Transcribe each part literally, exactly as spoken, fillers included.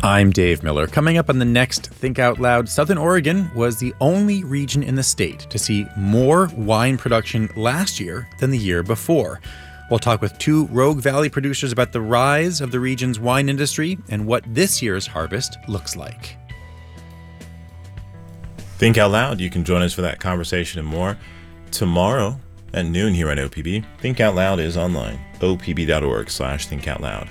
I'm Dave Miller. Coming up on the next Think Out Loud, Southern Oregon was the only region in the state to see more wine production last year than the year before. We'll talk with two Rogue Valley producers about the rise of the region's wine industry and what this year's harvest looks like. Think Out Loud. You can join us for that conversation and more tomorrow at noon here on O P B. Think Out Loud is online, opb.org slash think out loud.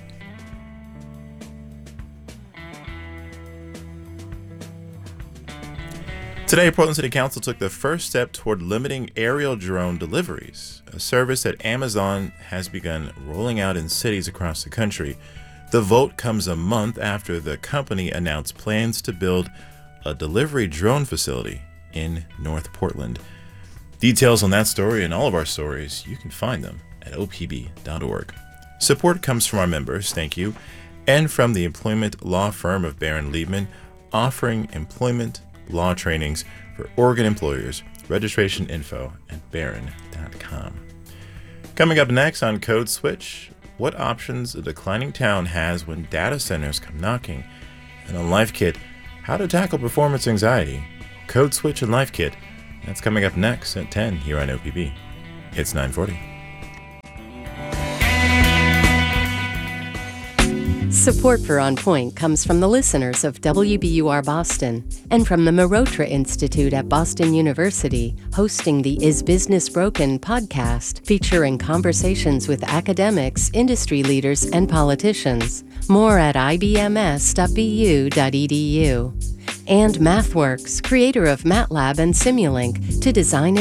Today, Portland City Council took the first step toward limiting aerial drone deliveries, a service that Amazon has begun rolling out in cities across the country. The vote comes a month after the company announced plans to build a delivery drone facility in North Portland. Details on that story and all of our stories, you can find them at o p b dot org. Support comes from our members, thank you, and from the employment law firm of Barron Liebman, offering employment law trainings for Oregon employers. Registration info at barron dot com. Coming up next on Code Switch, what options a declining town has when data centers come knocking. And on Life Kit, how to tackle performance anxiety. Code Switch and Life Kit. That's coming up next at ten here on O P B. It's nine forty. Support for On Point comes from the listeners of W B U R Boston and from the Marotra Institute at Boston University, hosting the Is Business Broken podcast, featuring conversations with academics, industry leaders, and politicians. More at i b m s dot b u dot e d u. And MathWorks, creator of MATLAB and Simulink, to design and